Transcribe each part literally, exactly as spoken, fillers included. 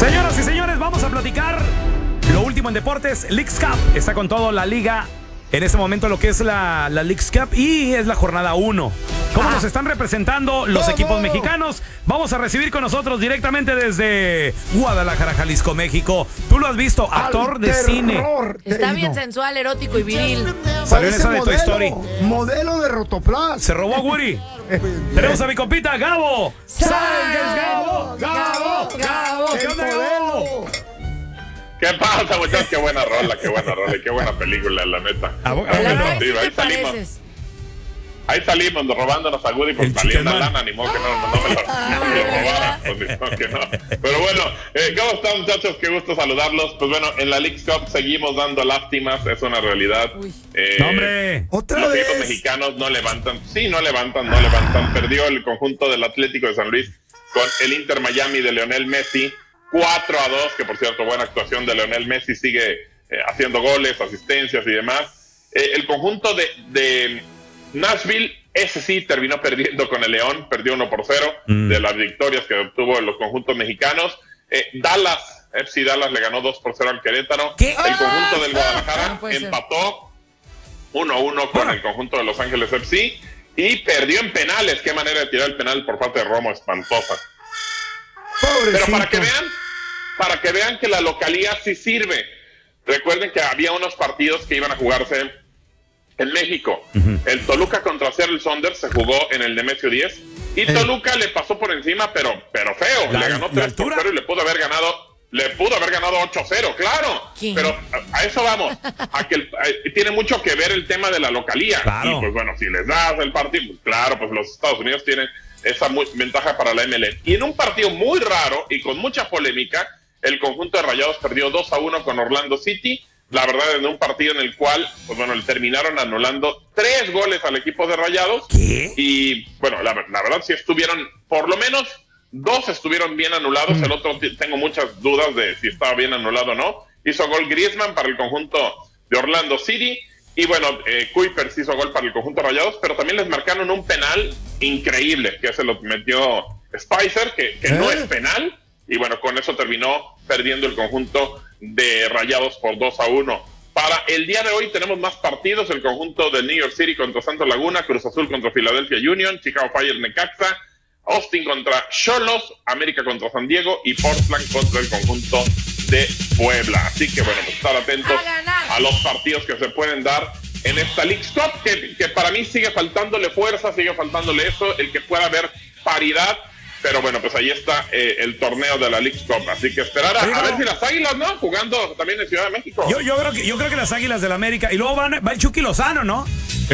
Señoras y señores, vamos a platicar lo último en deportes. Leagues Cup está con todo la liga. En este momento lo que es la, la Leagues Cup y es la jornada uno. ¿Cómo ah. nos están representando los ¡Vamos! equipos mexicanos? Vamos a recibir con nosotros directamente desde Guadalajara, Jalisco, México. Tú lo has visto, actor Al de cine. Está bien sensual, erótico y viril. Salió en esa de Toy Story. Modelo de Rotoplas. Se robó a Woody. Tenemos a mi compita, Gabo. ¡Salgas, Gabo! ¡Gabo! ¡Gabo! ¿Qué onda, Gabo? ¿Qué pasa, muchachos? Qué buena rola, qué buena rola, qué buena película, la neta. Ah, no, ah, La no, verdad sí, que ahí sí te salimos, pareces. ahí salimos robándonos a Woody porque El valía una Chickenman. lana, ni modo que no, no, no me lo, no me lo robara, pues, ni modo que no. Pero bueno, eh, ¿cómo están, muchachos? Qué gusto saludarlos. Pues bueno, en la Leagues Cup seguimos dando lástimas, es una realidad. Eh, No, hombre. Otra los vez. equipos mexicanos no levantan, sí, no levantan, no levantan. Perdió el conjunto del Atlético de San Luis con el Inter Miami de Lionel Messi, cuatro a dos, que por cierto, buena actuación de Lionel Messi, sigue eh, haciendo goles, asistencias y demás. Eh, el conjunto de, de Nashville, ese sí terminó perdiendo con el León, perdió uno por cero mm. de las victorias que obtuvo en los conjuntos mexicanos. Eh, Dallas, F C Dallas le ganó dos por cero al Querétaro. ¿Qué? El conjunto del Guadalajara No puede ser. empató uno a uno con el conjunto de Los Ángeles F C y perdió en penales. Qué manera de tirar el penal por parte de Romo, espantosa. Pobrecito. Pero para que vean, para que vean que la localía sí sirve. Recuerden que había unos partidos que iban a jugarse en México. Uh-huh. El Toluca contra Seattle Sounders se jugó en el Nemesio diez y eh. Toluca le pasó por encima, pero, pero feo. La, le ganó tres por cero y le pudo haber ganado, le pudo haber ganado ocho a cero, claro. ¿Qué? Pero a, a eso vamos. A que el, a, tiene mucho que ver el tema de la localía. Claro. Y pues bueno, si les das el partido, pues claro, pues los Estados Unidos tienen esa muy, ventaja para la M L S. Y en un partido muy raro y con mucha polémica, el conjunto de Rayados perdió dos a uno con Orlando City. La verdad, en un partido en el cual, pues bueno, le terminaron anulando tres goles al equipo de Rayados. ¿Qué? Y bueno, la, la verdad sí estuvieron, por lo menos dos estuvieron bien anulados. Mm. El otro t- tengo muchas dudas de si estaba bien anulado o no. Hizo gol Griezmann para el conjunto de Orlando City. Y bueno, eh, Kuipers hizo gol para el conjunto de Rayados, pero también les marcaron un penal increíble, que se lo metió Spicer, que, que ¿Eh? no es penal. Y bueno, con eso terminó perdiendo el conjunto de Rayados por dos a uno. Para el día de hoy tenemos más partidos: el conjunto de New York City contra Santos Laguna, Cruz Azul contra Philadelphia Union, Chicago Fire Necaxa, Austin contra Xolos, América contra San Diego y Portland contra el conjunto de Puebla. Así que bueno, pues estar atentos a, a los partidos que se pueden dar en esta Leagues Cup, que, que para mí sigue faltándole fuerza, sigue faltándole eso, el que pueda haber paridad. Pero bueno, pues ahí está eh, el torneo de la Leagues Cup. Así que esperar a, a ver si las Águilas, ¿no? Jugando también en Ciudad de México. Yo, yo, creo, que, yo creo que las Águilas del la América. Y luego van, va el Chucky Lozano, ¿no?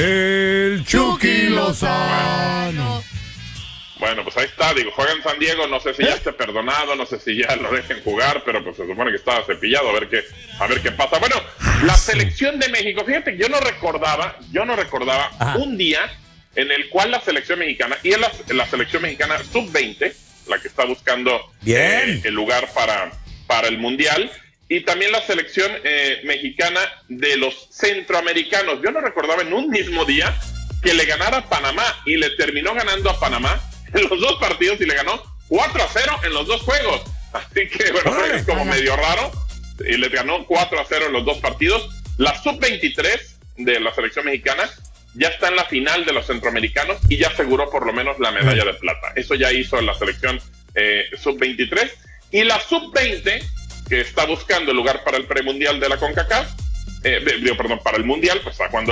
El Chucky Lozano. Bueno, pues ahí está. Digo, juega en San Diego. No sé si ya esté perdonado. No sé si ya lo dejen jugar. Pero pues se supone que está cepillado. A ver qué, a ver qué pasa. Bueno, la selección de México. Fíjate, yo no recordaba, yo no recordaba Ajá. un día en el cual la selección mexicana, y es la, la selección mexicana sub veinte, la que está buscando eh, el lugar para, para el Mundial, y también la selección eh, mexicana de los centroamericanos. Yo no recordaba en un mismo día que le ganara a Panamá, y le terminó ganando a Panamá en los dos partidos, y le ganó cuatro a cero en los dos juegos. Así que, bueno, es como medio raro, y le ganó cuatro a cero en los dos partidos. La sub veintitrés de la selección mexicana ya está en la final de los centroamericanos y ya aseguró por lo menos la medalla de plata. Eso ya hizo la selección eh, sub veintitrés. Y la sub veinte, que está buscando el lugar para el premundial de la CONCACAF, eh, digo, perdón, para el mundial, pues está jugando